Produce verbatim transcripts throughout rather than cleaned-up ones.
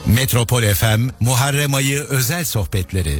Metropol F M Muharrem Ayı özel sohbetleri.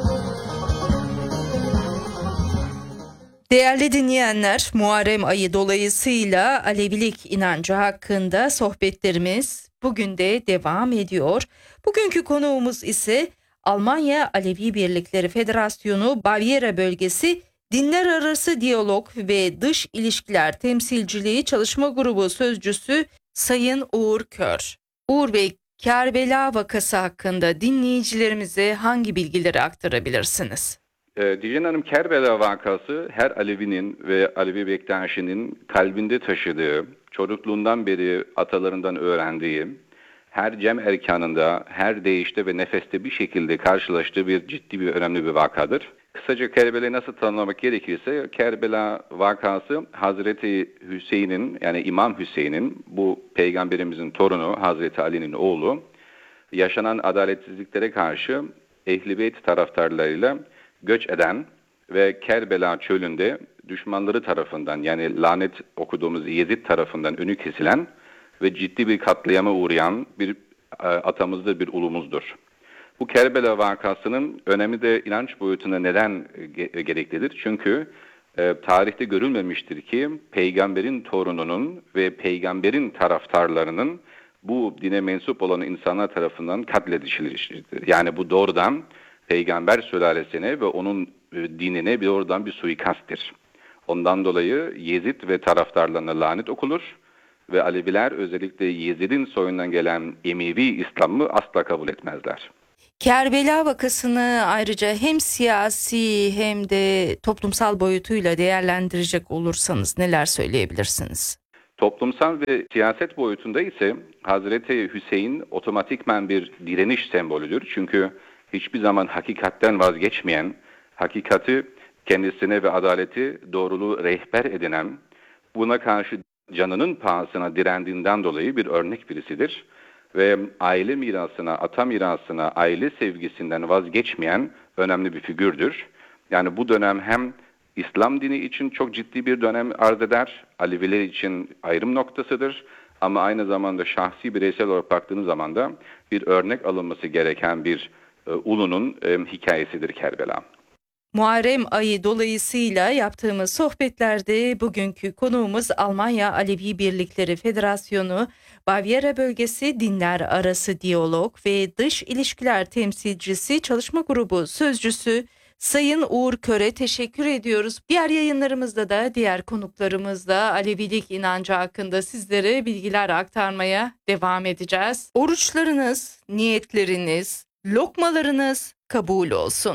Değerli dinleyenler, Muharrem Ayı dolayısıyla Alevilik inancı hakkında sohbetlerimiz bugün de devam ediyor. Bugünkü konuğumuz ise Almanya Alevi Birlikleri Federasyonu Bavyera Bölgesi Dinler Arası Diyalog ve Dış İlişkiler Temsilciliği Çalışma Grubu Sözcüsü Sayın Uğur Kör. Uğur Bey, Kerbela vakası hakkında dinleyicilerimize hangi bilgileri aktarabilirsiniz? Dijen Hanım, Kerbela vakası her Alevinin ve Alevi Bektaşi'nin kalbinde taşıdığı, çocukluğundan beri atalarından öğrendiği, her cem erkanında, her değişte ve nefeste bir şekilde karşılaştığı bir ciddi bir önemli bir vakadır. Kısaca Kerbela'yı nasıl tanımlamak gerekirse, Kerbela vakası Hazreti Hüseyin'in, yani İmam Hüseyin'in, bu peygamberimizin torunu Hazreti Ali'nin oğlu, yaşanan adaletsizliklere karşı Ehl-i Beyt taraftarlarıyla göç eden ve Kerbela çölünde düşmanları tarafından, yani lanet okuduğumuz Yezid tarafından önü kesilen ve ciddi bir katliama uğrayan bir atamızdır, bir ulumuzdur. Bu Kerbela vakasının önemi de inanç boyutuna neden gereklidir? Çünkü e, tarihte görülmemiştir ki peygamberin torununun ve peygamberin taraftarlarının bu dine mensup olan insanlar tarafından katledilişidir. Yani bu doğrudan peygamber sülalesine ve onun dinine bir oradan bir suikasttir. Ondan dolayı Yezid ve taraftarlarına lanet okunur ve Aleviler özellikle Yezid'in soyundan gelen Emevi İslam'ı asla kabul etmezler. Kerbela vakasını ayrıca hem siyasi hem de toplumsal boyutuyla değerlendirecek olursanız neler söyleyebilirsiniz? Toplumsal ve siyaset boyutunda ise Hazreti Hüseyin otomatikman bir direniş sembolüdür. Çünkü hiçbir zaman hakikatten vazgeçmeyen, hakikati kendisine ve adaleti doğruluğu rehber edinen, buna karşı canının pahasına direndiğinden dolayı bir örnek birisidir. Ve aile mirasına, ata mirasına, aile sevgisinden vazgeçmeyen önemli bir figürdür. Yani bu dönem hem İslam dini için çok ciddi bir dönem arz eder, Aleviler için ayrım noktasıdır. Ama aynı zamanda şahsi bireysel olarak baktığınız zaman da bir örnek alınması gereken bir e, ulunun e, hikayesidir Kerbela. Muharrem ayı dolayısıyla yaptığımız sohbetlerde bugünkü konuğumuz Almanya Alevi Birlikleri Federasyonu Bavyera Bölgesi Dinler Arası Diyalog ve Dış İlişkiler Temsilcisi Çalışma Grubu Sözcüsü Sayın Uğur Kör'e teşekkür ediyoruz. Diğer yayınlarımızda da diğer konuklarımızla Alevilik inancı hakkında sizlere bilgiler aktarmaya devam edeceğiz. Oruçlarınız, niyetleriniz, lokmalarınız kabul olsun.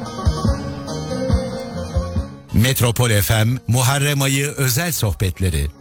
Metropol F M Muharrem Ayı özel sohbetleri.